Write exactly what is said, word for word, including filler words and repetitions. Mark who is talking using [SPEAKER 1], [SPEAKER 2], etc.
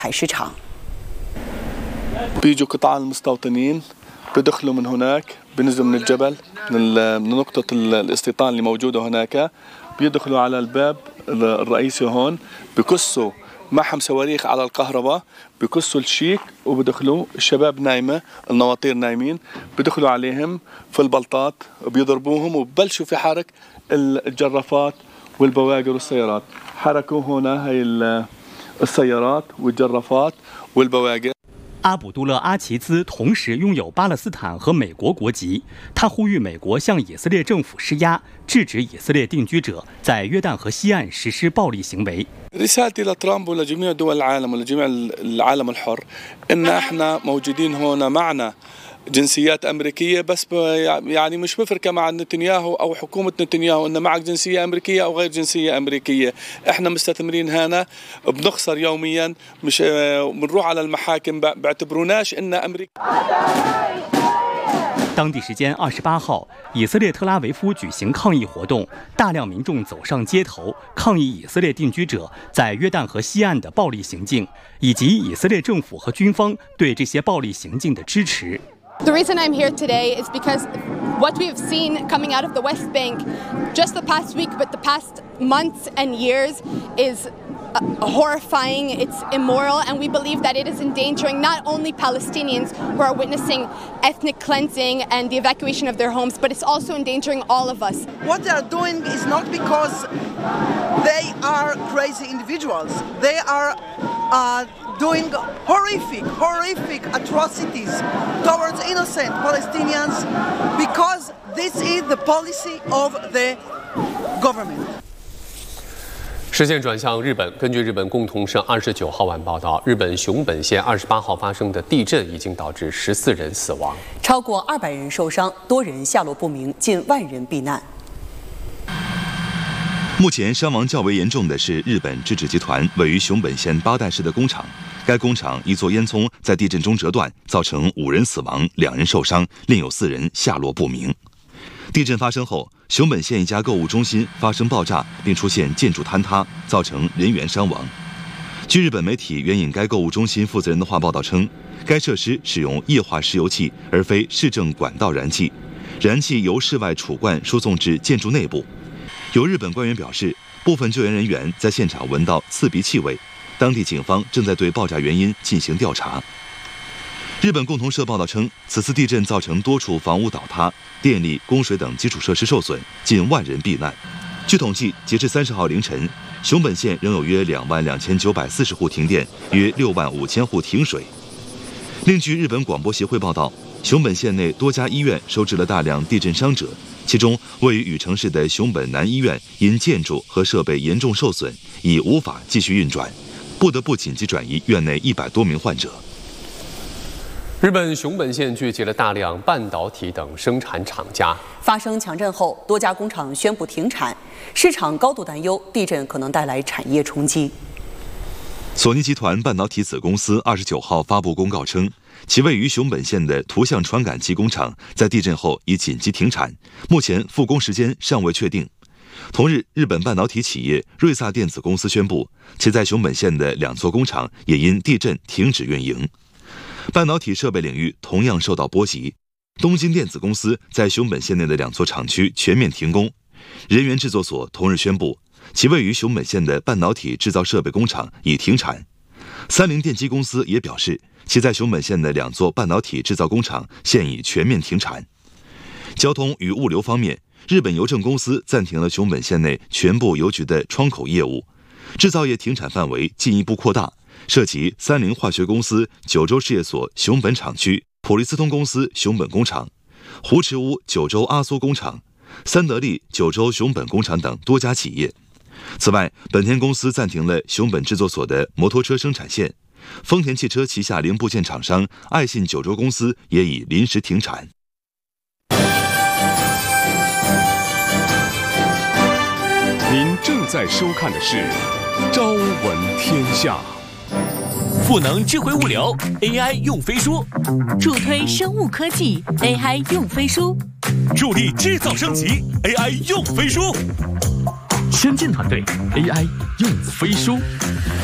[SPEAKER 1] 采市场。
[SPEAKER 2] بيجوا قطاع المستوطنين بيدخلوا من هناك بينزلوا من الجبل من نقطة الاستيطان اللي موجودة هناك بيدخلوا على الباب الرئيسي هون بكسوا معهم صواريخ على الكهرباء بكسوا الشيك وبدخلوا الشباب نايمة النواطير نايمين بدخلوا عليهم في البلطات بيضربوهم وببلشوا في حرك الجرافات والبواقر والسيارات حركوا هنا هاي السيارات والجرافات والبواقر。
[SPEAKER 3] 阿卜杜勒·阿齐兹同时拥有巴勒斯坦和美国国籍，他呼吁美国向以色列政府施压，制止以色列定居者在约旦河西岸实施暴力行为。
[SPEAKER 2] رسالتي لترامب ولجميع دول العالم ولجميع العالم الحر إن احنا موجودين هنا معنا جنسيات أمريكية بس يعني مش مفرقة مع نتنياهو أو حكومة نتنياهو إن معك جنسية أمريكية أو غير جنسية أمريكية إحنا مستثمرين هنا بنخسر يوميا مش بنروح على المحاكم بعتبروناش إن أمريكا。
[SPEAKER 3] 当地时间二十八号，以色列特拉维夫举行抗议活动，大量民众走上街头抗议以色列定居者在约旦河西岸的暴力行径，以及以色列政府和军方对这些暴力行径的支持。
[SPEAKER 4] The reason I'm here today is because what we've seen coming out of the West Bank just the past week, but the past months and years is Uh, horrifying, it's immoral, and we believe that it is endangering not only Palestinians who are witnessing ethnic cleansing and the evacuation of their homes, but it's also endangering all of us.
[SPEAKER 5] What they are doing is not because they are crazy individuals. They are uh, doing horrific, horrific atrocities towards innocent Palestinians because this is the policy of the government.
[SPEAKER 6] 视线转向日本，根据日本共同社二十九号晚报道，日本熊本县二十八号发生的地震已经导致十四人死亡，
[SPEAKER 1] 超过二百人受伤，多人下落不明，近万人避难。
[SPEAKER 7] 目前伤亡较为严重的是日本制纸集团位于熊本县八代市的工厂，该工厂一座烟囱在地震中折断，造成五人死亡，两人受伤，另有四人下落不明。地震发生后，熊本县一家购物中心发生爆炸，并出现建筑坍塌，造成人员伤亡。据日本媒体援引该购物中心负责人的话报道称，该设施使用液化石油气而非市政管道燃气，燃气由室外储罐输送至建筑内部。有日本官员表示，部分救援人员在现场闻到刺鼻气味，当地警方正在对爆炸原因进行调查。日本共同社报道称，此次地震造成多处房屋倒塌，电力、供水等基础设施受损，近万人避难。据统计，截至三十号凌晨，熊本县仍有约两万两千九百四十户停电，约六万五千户停水。另据日本广播协会报道，熊本县内多家医院收治了大量地震伤者，其中位于羽城市的熊本南医院因建筑和设备严重受损，已无法继续运转，不得不紧急转移院内一百多名患者。
[SPEAKER 6] 日本熊本县聚集了大量半导体等生产厂家。
[SPEAKER 1] 发生强震后，多家工厂宣布停产，市场高度担忧地震可能带来产业冲击。
[SPEAKER 7] 索尼集团半导体子公司二十九号发布公告称，其位于熊本县的图像传感器工厂在地震后已紧急停产，目前复工时间尚未确定。同日，日本半导体企业瑞萨电子公司宣布，其在熊本县的两座工厂也因地震停止运营。半导体设备领域同样受到波及，东京电子公司在熊本县内的两座厂区全面停工。人员制作所同日宣布，其位于熊本县的半导体制造设备工厂已停产。三菱电机公司也表示，其在熊本县的两座半导体制造工厂现已全面停产。交通与物流方面，日本邮政公司暂停了熊本县内全部邮局的窗口业务，制造业停产范围进一步扩大，涉及三菱化学公司九州事业所熊本厂区、普利司通公司熊本工厂、胡池屋九州阿苏工厂、三得利九州熊本工厂等多家企业。此外，本田公司暂停了熊本制作所的摩托车生产线，丰田汽车旗下零部件厂商爱信九州公司也已临时停产。
[SPEAKER 8] 您正在收看的是《朝闻天下》。
[SPEAKER 9] 赋能智慧物流 ，A I 用飞书；
[SPEAKER 10] 助推生物科技 ，A I 用飞书；
[SPEAKER 9] 助力制造升级 ，A I 用飞书。
[SPEAKER 11] 先进团队 A I 用飞书。